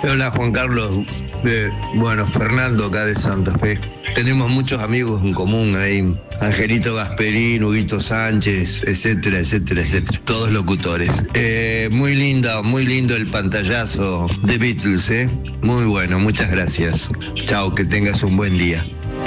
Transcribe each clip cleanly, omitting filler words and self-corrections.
Hola Juan Carlos, bueno, Fernando acá de Santa Fe. Tenemos muchos amigos en común ahí, Angelito Gasperín, Huguito Sánchez, etcétera, etcétera, etcétera, todos locutores. Muy lindo el pantallazo de Beatles, muy bueno, muchas gracias. Chao, que tengas un buen día.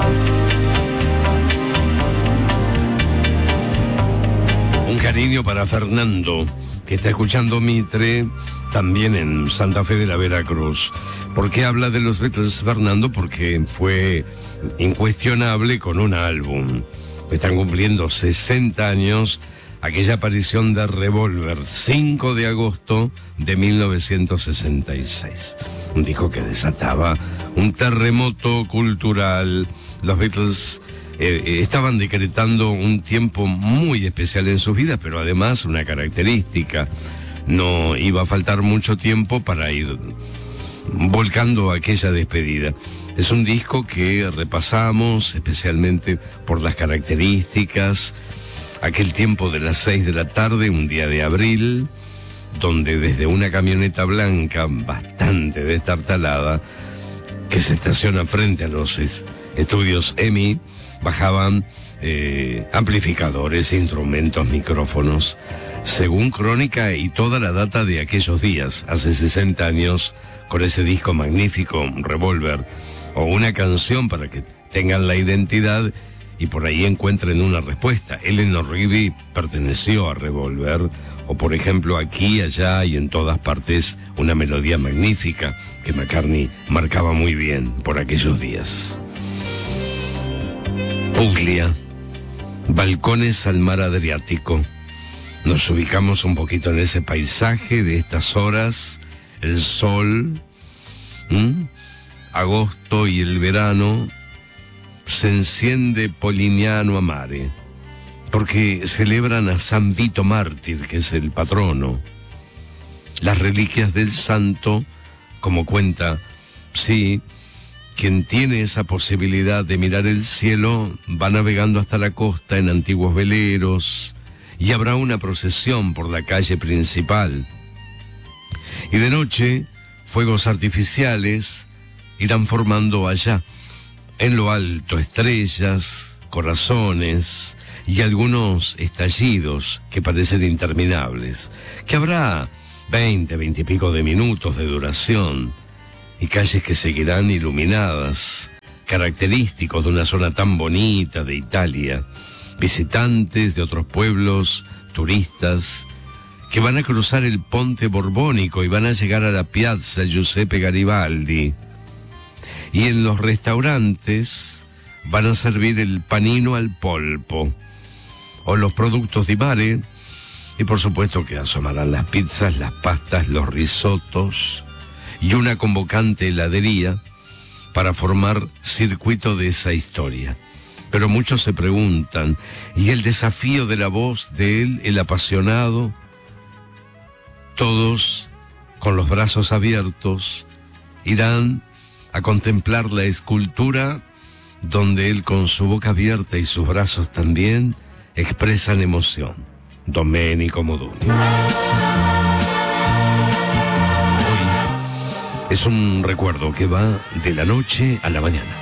Un cariño para Fernando, que está escuchando Mitre también en Santa Fe de la Veracruz. ¿Por qué habla de los Beatles, Fernando? Porque fue incuestionable con un álbum. Están cumpliendo 60 años aquella aparición de Revolver, 5 de agosto de 1966. Un disco que desataba un terremoto cultural. Los Beatles estaban decretando un tiempo muy especial en sus vidas, pero además una característica: no iba a faltar mucho tiempo para ir volcando aquella despedida. Es un disco que repasamos especialmente por las características. Aquel tiempo de las 6 de la tarde, un día de abril, donde desde una camioneta blanca bastante destartalada, que se estaciona frente a los estudios EMI, bajaban amplificadores, instrumentos, micrófonos. Según crónica y toda la data de aquellos días, hace 60 años, con ese disco magnífico, Revolver, o una canción para que tengan la identidad y por ahí encuentren una respuesta. Eleanor Rigby perteneció a Revolver, o por ejemplo aquí, allá y en todas partes, una melodía magnífica que McCartney marcaba muy bien por aquellos días. Puglia, balcones al mar Adriático. Nos ubicamos un poquito en ese paisaje de estas horas, el sol, agosto y el verano. Se enciende Polignano a Mare, porque celebran a San Vito Mártir, que es el patrono. Las reliquias del santo, como cuenta, sí, quien tiene esa posibilidad de mirar el cielo, va navegando hasta la costa en antiguos veleros, y habrá una procesión por la calle principal. Y de noche, fuegos artificiales irán formando allá, en lo alto, estrellas, corazones y algunos estallidos que parecen interminables, que habrá 20 y pico de minutos de duración, y calles que seguirán iluminadas, característicos de una zona tan bonita de Italia, visitantes de otros pueblos, turistas, que van a cruzar el Ponte Borbónico y van a llegar a la Piazza Giuseppe Garibaldi. Y en los restaurantes van a servir el panino al polpo o los productos di mare, y por supuesto que asomarán las pizzas, las pastas, los risotos y una convocante heladería para formar circuito de esa historia. Pero muchos se preguntan, ¿y el desafío de la voz de él, el apasionado? Todos, con los brazos abiertos, irán a contemplar la escultura donde él, con su boca abierta y sus brazos también, expresan emoción. Domenico Modugno. Hoy es un recuerdo que va de la noche a la mañana.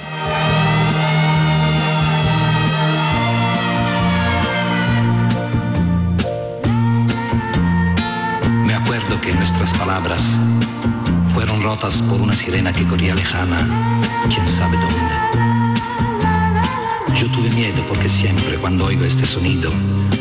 Me acuerdo que nuestras palabras fueron rotas por una sirena que corría lejana, quién sabe dónde. Yo tuve miedo porque siempre cuando oigo este sonido